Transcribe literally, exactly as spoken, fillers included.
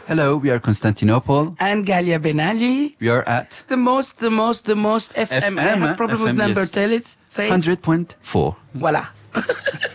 Hello, we are Constantinople. And Galia Ben Ali. We are at The most, the most, the most F M. I F M, have problem F M, with number. yes. Tell it. Say it. one hundred point four. Voila.